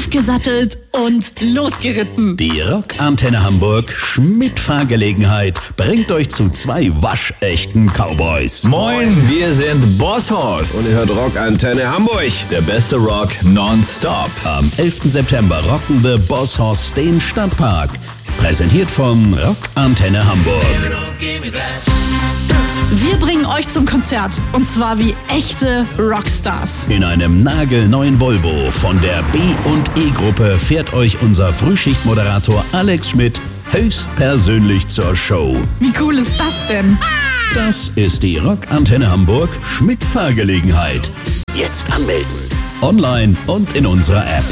aufgesattelt und losgeritten. Die Rockantenne Hamburg Schmidt-Fahrgelegenheit bringt euch zu 2 waschechten Cowboys. Moin, wir sind Bosshaus. Und ihr hört Rockantenne Hamburg. Der beste Rock nonstop. Am 11. September rocken The Bosshaus den Stadtpark. Präsentiert von Rockantenne Hamburg. Wir bringen euch zum Konzert. Und zwar wie echte Rockstars. In einem nagelneuen Volvo von der B&E-Gruppe fährt euch unser Frühschichtmoderator Alex Schmidt höchstpersönlich zur Show. Wie cool ist das denn? Das ist die Rockantenne Hamburg Schmidt-Fahrgelegenheit. Jetzt anmelden. Online und in unserer App.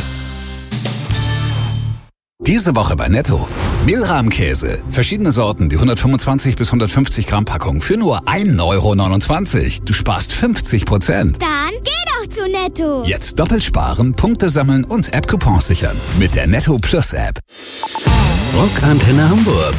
Diese Woche bei Netto. Mehlrahmkäse. Verschiedene Sorten, die 125 bis 150 Gramm Packung für nur 1,29 €. Du sparst 50%. Dann geh doch zu Netto. Jetzt doppelt sparen, Punkte sammeln und App-Coupons sichern. Mit der Netto Plus App. Rockantenne Hamburg.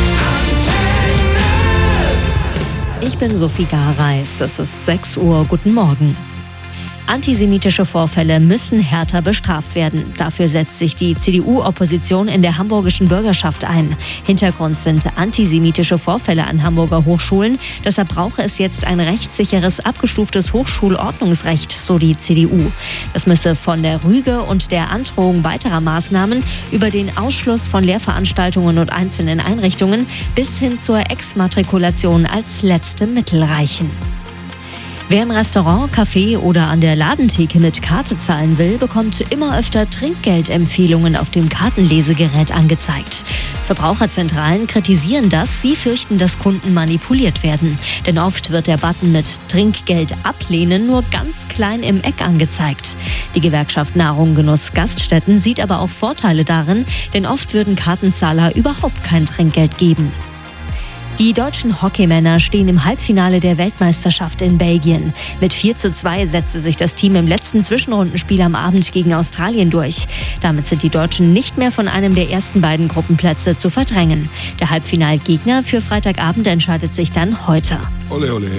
Ich bin Sophie Gareis. Es ist 6 Uhr. Guten Morgen. Antisemitische Vorfälle müssen härter bestraft werden. Dafür setzt sich die CDU-Opposition in der hamburgischen Bürgerschaft ein. Hintergrund sind antisemitische Vorfälle an Hamburger Hochschulen. Deshalb brauche es jetzt ein rechtssicheres, abgestuftes Hochschulordnungsrecht, so die CDU. Das müsse von der Rüge und der Androhung weiterer Maßnahmen über den Ausschluss von Lehrveranstaltungen und einzelnen Einrichtungen bis hin zur Exmatrikulation als letzte Mittel reichen. Wer im Restaurant, Café oder an der Ladentheke mit Karte zahlen will, bekommt immer öfter Trinkgeldempfehlungen auf dem Kartenlesegerät angezeigt. Verbraucherzentralen kritisieren das. Sie fürchten, dass Kunden manipuliert werden. Denn oft wird der Button mit Trinkgeld ablehnen nur ganz klein im Eck angezeigt. Die Gewerkschaft Nahrung, Genuss, Gaststätten sieht aber auch Vorteile darin, denn oft würden Kartenzahler überhaupt kein Trinkgeld geben. Die deutschen Hockeymänner stehen im Halbfinale der Weltmeisterschaft in Belgien. Mit 4:2 setzte sich das Team im letzten Zwischenrundenspiel am Abend gegen Australien durch. Damit sind die Deutschen nicht mehr von einem der ersten beiden Gruppenplätze zu verdrängen. Der Halbfinalgegner für Freitagabend entscheidet sich dann heute. Ole, ole.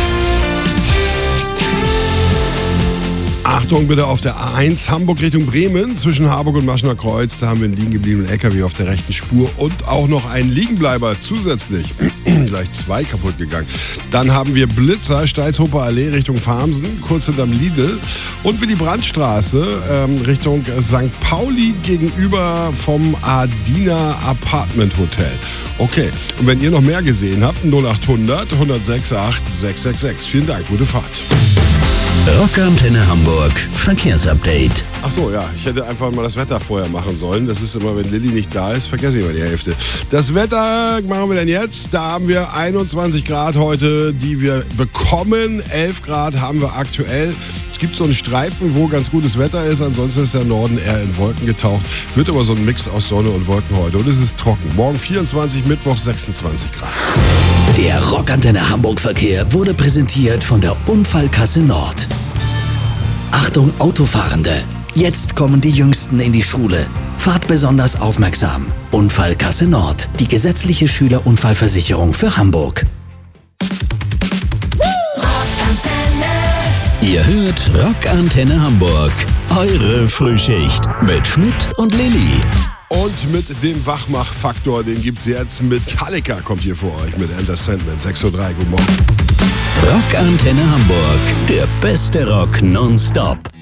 Achtung bitte auf der A1 Hamburg Richtung Bremen zwischen Harburg und Maschener Kreuz. Da haben wir einen liegen gebliebenen LKW auf der rechten Spur und auch noch einen Liegenbleiber zusätzlich. Gleich 2 kaputt gegangen. Dann haben wir Blitzer, Steilshofer Allee Richtung Farmsen, kurz hinterm Lidl. Und Willy-Brandt-Straße Richtung St. Pauli gegenüber vom Adina Apartment Hotel. Okay, und wenn ihr noch mehr gesehen habt, 0800 106 8 666. Vielen Dank, gute Fahrt. Rockantenne Hamburg Verkehrsupdate. Ach so, ja, ich hätte einfach mal das Wetter vorher machen sollen. Das ist immer, wenn Lilly nicht da ist, vergesse ich immer die Hälfte. Das Wetter machen wir denn jetzt. Da haben wir 21 Grad heute, die wir bekommen. 11 Grad haben wir aktuell. Es gibt so einen Streifen, wo ganz gutes Wetter ist. Ansonsten ist der Norden eher in Wolken getaucht. Wird aber so ein Mix aus Sonne und Wolken heute. Und es ist trocken. Morgen 24, Mittwoch 26 Grad. Der Rockantenne Hamburg Verkehr wurde präsentiert von der Unfallkasse Nord. Achtung Autofahrende! Jetzt kommen die Jüngsten in die Schule. Fahrt besonders aufmerksam. Unfallkasse Nord, die gesetzliche Schülerunfallversicherung für Hamburg. Ihr hört Rockantenne Hamburg. Eure Frühschicht mit Schmidt und Lilly. Und mit dem Wachmachfaktor, den gibt's jetzt. Metallica kommt hier vor euch mit Enter Sandman. 6:03 Uhr, guten Morgen. Rockantenne Hamburg, der beste Rock nonstop.